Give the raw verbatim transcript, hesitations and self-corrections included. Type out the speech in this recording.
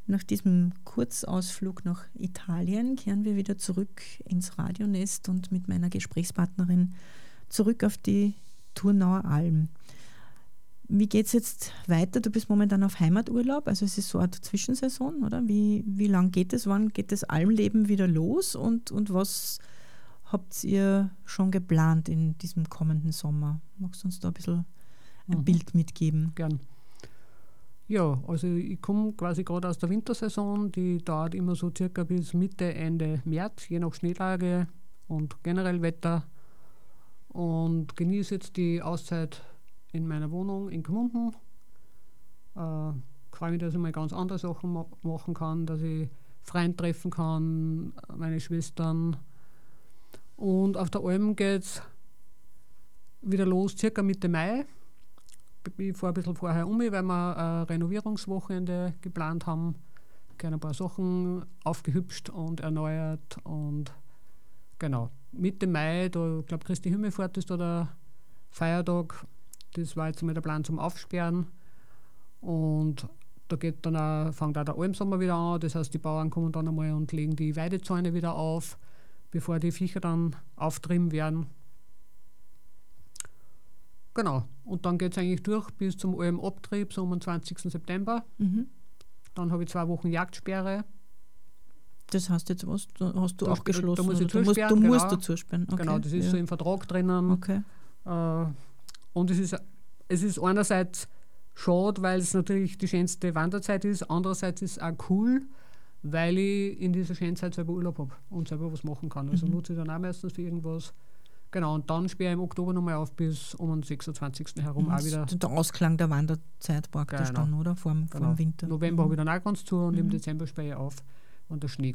Nach diesem Kurzausflug nach Italien kehren wir wieder zurück ins Radionest und mit meiner Gesprächspartnerin zurück auf die Thurnauer Alm. Wie geht es jetzt weiter? Du bist momentan auf Heimaturlaub, also es ist so eine Art Zwischensaison, oder? Wie, wie lang geht es? Wann geht das Almleben wieder los? Und, und was habt ihr schon geplant in diesem kommenden Sommer? Magst du uns da ein bisschen ein mhm. Bild mitgeben? Gern. Ja, also ich komme quasi gerade aus der Wintersaison, die dauert immer so circa bis Mitte, Ende März, je nach Schneelage und generell Wetter, und genieße jetzt die Auszeit in meiner Wohnung in Gmunden. Äh, freue mich, dass ich mal ganz andere Sachen ma- machen kann, dass ich Freunde treffen kann, meine Schwestern. Und auf der Alm geht es wieder los, circa Mitte Mai. Ich fahre ein bisschen vorher um, weil wir ein Renovierungswochenende geplant haben. Ich habe ein paar Sachen aufgehübscht und erneuert. Und genau, Mitte Mai, da, ich glaube, Christi Himmelfahrt ist da der Feiertag. Das war jetzt mal der Plan zum Aufsperren. Und da geht dann auch, fängt auch der Almsommer wieder an. Das heißt, die Bauern kommen dann einmal und legen die Weidezäune wieder auf, bevor die Viecher dann auftrieben werden. Genau, und dann geht es eigentlich durch bis zum Almabtrieb, so um den zwanzigsten September. Mhm. Dann habe ich zwei Wochen Jagdsperre. Das heißt jetzt was? Da hast du da, abgeschlossen? Da muss ich du musst, du genau. musst dazu sperren. Okay. Genau, das ist ja so im Vertrag drinnen. Okay. Äh, und es ist, es ist einerseits schade, weil es natürlich die schönste Wanderzeit ist, andererseits ist es auch cool, weil ich in dieser schönen Zeit selber Urlaub habe und selber was machen kann. Also mhm. nutze ich dann auch meistens für irgendwas. Genau, und dann sperre ich im Oktober nochmal auf bis um den sechsundzwanzigsten herum mhm, auch wieder. Der Ausklang der Wanderzeit praktisch genau. dann, oder? Vor dem genau. Winter. November mhm. habe ich dann auch ganz zu und mhm. im Dezember sperre ich auf, wenn der Schnee